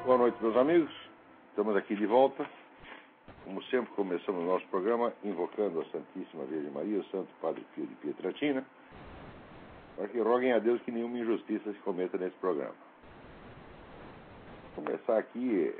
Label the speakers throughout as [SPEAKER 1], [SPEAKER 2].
[SPEAKER 1] Boa noite, meus amigos. Estamos aqui de volta. Como sempre, começamos o nosso programa invocando a Santíssima Virgem Maria, o Santo Padre Pio de Pietrelcina, para que roguem a Deus que nenhuma injustiça se cometa nesse programa. Vou começar aqui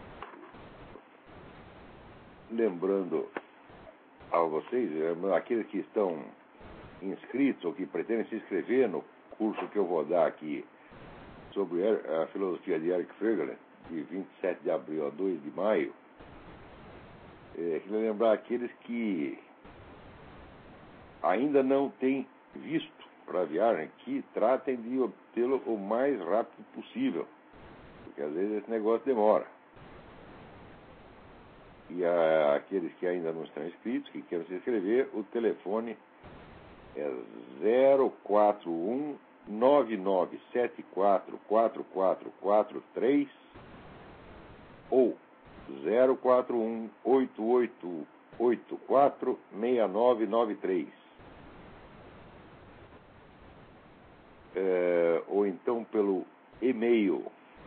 [SPEAKER 1] lembrando a vocês, aqueles que estão inscritos ou que pretendem se inscrever no curso que eu vou dar aqui sobre a filosofia de Eric Froehlich, de 27 de abril a 2 de maio, queria lembrar aqueles que ainda não têm visto para a viagem, que tratem de obtê-lo o mais rápido possível, porque às vezes esse negócio demora. E aqueles que ainda não estão inscritos, que querem se inscrever, o telefone é 041 99744443 ou 041 8884 6993. Ou então pelo e-mail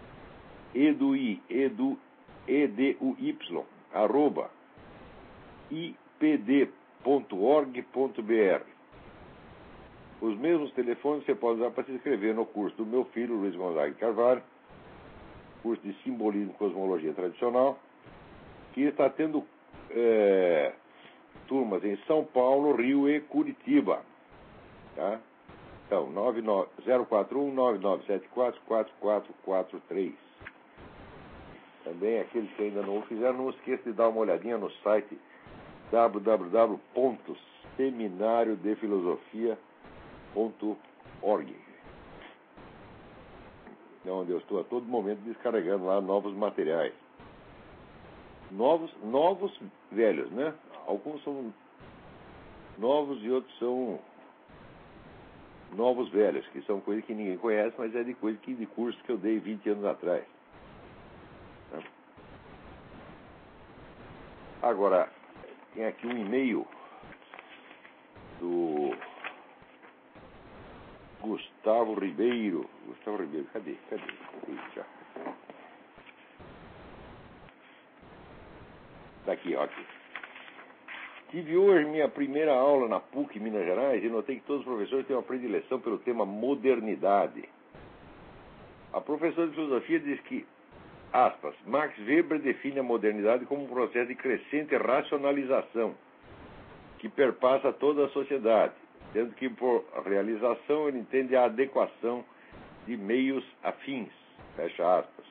[SPEAKER 1] eduy@ipd.org.br. Os mesmos telefones você pode usar para se inscrever no curso do meu filho, Luiz Gonzaga Carvalho, curso de Simbolismo e Cosmologia Tradicional, que está tendo turmas em São Paulo, Rio e Curitiba. Tá? Então, 041 9974 4443. Também aqueles que ainda não o fizeram, não esqueça de dar uma olhadinha no site www.seminariodefilosofia.org, onde eu estou a todo momento descarregando lá novos materiais. Novos velhos, né? Alguns são novos e outros são novos velhos, que são coisas que ninguém conhece, mas é de coisa de curso que eu dei 20 anos atrás. Agora, tem aqui um e-mail do Gustavo Ribeiro. Cadê? Já. Tá aqui, ó. Tive hoje minha primeira aula na PUC, Minas Gerais, e notei que todos os professores têm uma predileção pelo tema modernidade. A professora de filosofia diz que, aspas, Max Weber define a modernidade como um processo de crescente racionalização que perpassa toda a sociedade, sendo que por realização ele entende a adequação de meios afins, fecha aspas.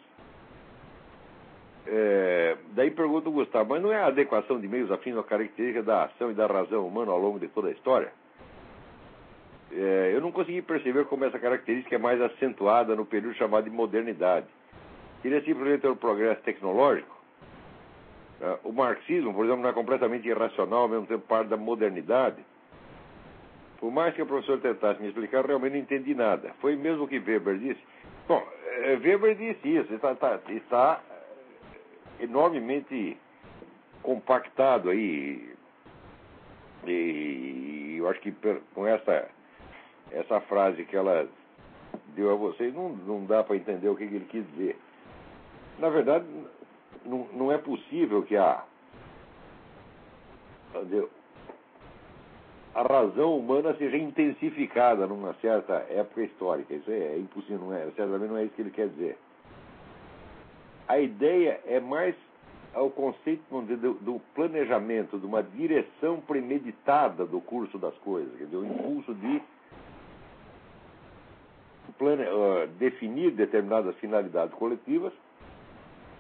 [SPEAKER 1] Daí pergunta o Gustavo, mas não é a adequação de meios afins a característica da ação e da razão humana ao longo de toda a história? Eu não consegui perceber como essa característica é mais acentuada no período chamado de modernidade. Seria simplesmente o progresso tecnológico? O marxismo, por exemplo, não é completamente irracional, ao mesmo tempo parte da modernidade? Por mais que o professor tentasse me explicar, realmente não entendi nada. Foi mesmo o que Weber disse? Bom, Weber disse isso, está enormemente compactado aí, e eu acho que com essa frase que ela deu a vocês, não dá para entender o que ele quis dizer. Na verdade, não é possível que a razão humana seja intensificada numa certa época histórica. Isso é impossível, certamente não é isso que ele quer dizer. A ideia é mais ao conceito do planejamento, de uma direção premeditada do curso das coisas, quer dizer, o impulso de definir determinadas finalidades coletivas